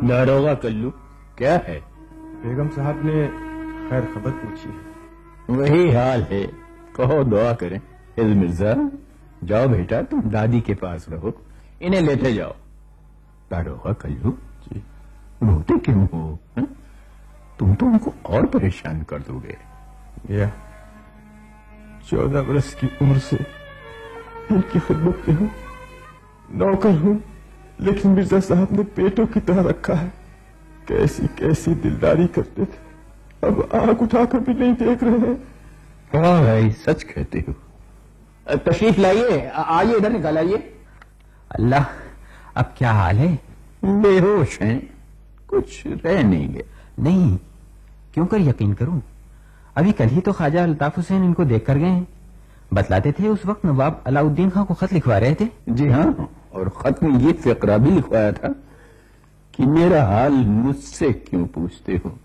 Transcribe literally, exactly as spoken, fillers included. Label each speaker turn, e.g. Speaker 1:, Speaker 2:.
Speaker 1: داروغہ کلو کیا ہے؟
Speaker 2: بیگم صاحب نے خیر خبر پوچھی ہے۔
Speaker 1: وہی حال ہے، کہو دعا کریں۔ ہل مرزا جاؤ بیٹا، تم دادی کے پاس رہو، انہیں لیتے جاؤ۔ داروغہ کلو
Speaker 2: جی
Speaker 1: روتے کیوں ہو؟ ہاں؟ تم تو ان کو اور پریشان کر دو گے۔
Speaker 2: یا چودہ برس کی عمر سے ان کی خدمت میں ہوں، نوکر ہوں، لیکن مرزا صاحب نے بیٹوں کی طرح رکھا ہے۔ کیسی کیسی دلداری کرتے تھے، اب آنکھ اٹھا کر بھی نہیں دیکھ رہے ہیں۔
Speaker 1: ہاں بھائی سچ کہتے ہو۔ تشریف لائیے، آئیے ادھر نکال آئیے۔
Speaker 3: اللہ، اب کیا حال ہے؟
Speaker 1: بے ہوش ہیں، کچھ رہ نہیں گیا۔
Speaker 3: نہیں، کیوں کر یقین کروں؟ ابھی کل ہی تو خواجہ الطاف حسین ان کو دیکھ کر گئے ہیں۔ بتلاتے تھے اس وقت نواب علاء الدین خان کو خط لکھوا رہے تھے۔
Speaker 1: جی ہاں، اور خط میں یہ فقرہ بھی لکھوایا تھا کہ میرا حال مجھ سے کیوں پوچھتے ہو۔